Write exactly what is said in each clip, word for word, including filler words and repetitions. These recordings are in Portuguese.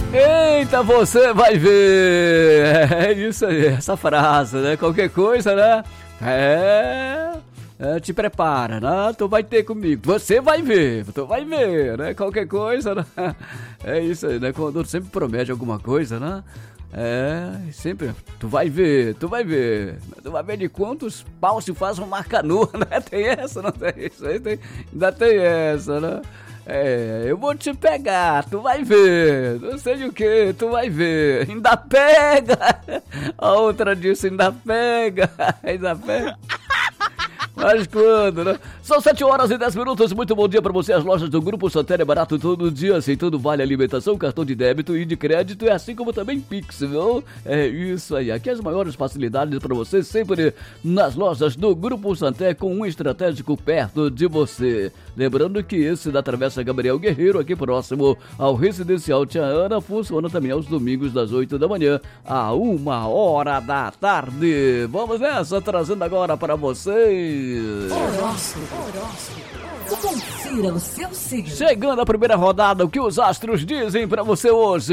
Eita, você vai ver. É isso aí, essa frase, né? Qualquer coisa, né? É... É, te prepara, né? Tu vai ter comigo. Você vai ver, tu vai ver, né? Qualquer coisa, né? É isso aí, né? Quando sempre promete alguma coisa, né? É, sempre. Tu vai ver, tu vai ver. Tu vai ver de quantos paus se faz uma canoa, né? Tem essa, não tem isso aí? Tem, ainda tem essa, né? É, eu vou te pegar, tu vai ver. Não sei o que, tu vai ver. Ainda pega. A outra disse, ainda pega. Ainda pega. Mas quando, né? São sete horas e dez minutos, muito bom dia pra você. As lojas do Grupo Santana é barato todo dia, aceitando vale alimentação, cartão de débito e de crédito, e assim como também Pix, viu? É isso aí, aqui as maiores facilidades pra você, sempre nas lojas do Grupo Santana, com um estratégico perto de você. Lembrando que esse da Travessa Gabriel Guerreiro, aqui próximo ao Residencial Tia Ana, funciona também aos domingos das oito da manhã a uma hora da tarde. Vamos nessa, trazendo agora para vocês Horóscopo. Horóscopo. Confira o seu signo. Chegando a primeira rodada, o que os astros dizem pra você hoje?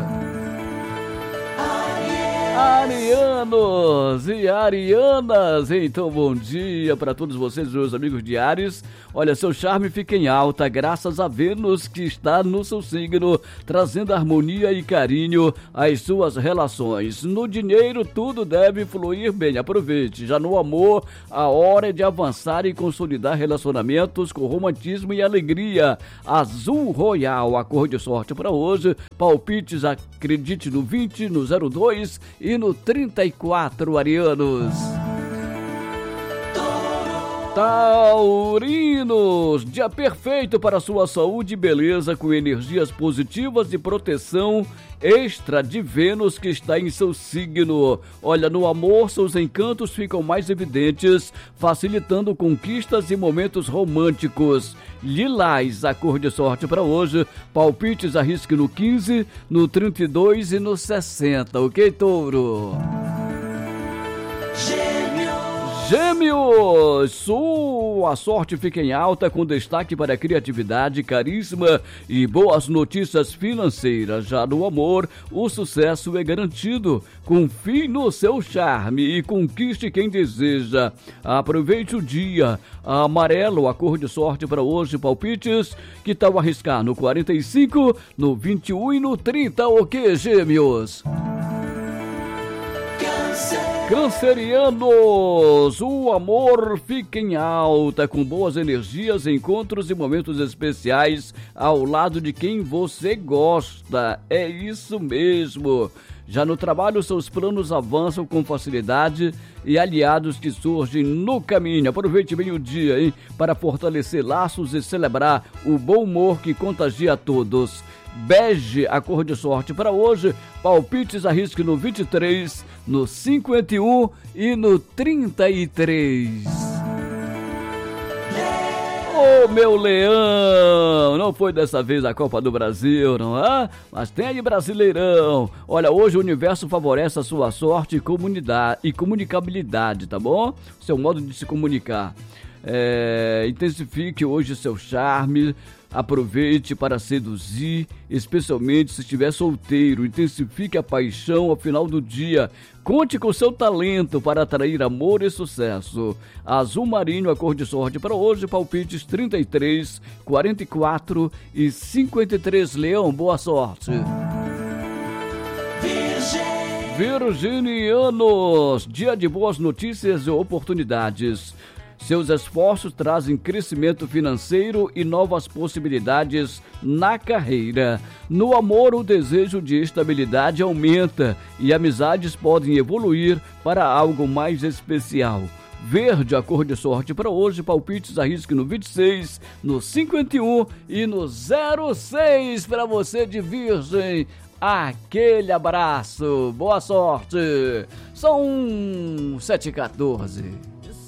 Arianos e arianas, então bom dia para todos vocês, meus amigos de Áries. Olha, seu charme fica em alta graças a Vênus, que está no seu signo, trazendo harmonia e carinho às suas relações. No dinheiro tudo deve fluir bem, aproveite. Já no amor, a hora é de avançar e consolidar relacionamentos com romantismo e alegria. Azul Royal, a cor de sorte para hoje. Palpites, acredite no vinte, no zero dois e no trinta e quatro, arianos. Taurinos, dia perfeito para sua saúde e beleza, com energias positivas e proteção extra de Vênus, que está em seu signo. Olha, no amor, seus encantos ficam mais evidentes, facilitando conquistas e momentos românticos. Lilás, a cor de sorte para hoje. Palpites, arrisque no quinze, no trinta e dois e no sessenta, ok, touro? Gêmeos, sua sorte fica em alta, com destaque para criatividade, carisma e boas notícias financeiras. Já no amor, o sucesso é garantido. Confie no seu charme e conquiste quem deseja. Aproveite o dia. Amarelo, a cor de sorte para hoje. Palpites, que tal arriscar no quarenta e cinco, no vinte e um e no trinta, ok, Gêmeos? Cancerianos, o amor fica em alta, com boas energias, encontros e momentos especiais ao lado de quem você gosta. É isso mesmo. Já no trabalho, seus planos avançam com facilidade e aliados que surgem no caminho. Aproveite bem o dia, hein, para fortalecer laços e celebrar o bom humor que contagia a todos. Bege, a cor de sorte para hoje. Palpites, arrisque no vinte e três, no cinquenta e um e no trinta e três. Ô, oh, meu leão, não foi dessa vez a Copa do Brasil, não é? Mas tem aí Brasileirão. Olha, hoje o universo favorece a sua sorte e, comunidade, e comunicabilidade, tá bom? Seu modo de se comunicar. É, intensifique hoje seu charme. Aproveite para seduzir, especialmente se estiver solteiro. Intensifique a paixão ao final do dia. Conte com seu talento para atrair amor e sucesso. Azul marinho, a cor de sorte para hoje. Palpites trinta e três, quarenta e quatro e cinquenta e três. Leão, boa sorte. Virginianos, dia de boas notícias e oportunidades. Seus esforços trazem crescimento financeiro e novas possibilidades na carreira. No amor, o desejo de estabilidade aumenta e amizades podem evoluir para algo mais especial. Verde, a cor de sorte para hoje. Palpites, arrisque no vinte e seis, no cinquenta e um e no zero seis para você de Virgem. Aquele abraço, boa sorte. São sete e quatorze.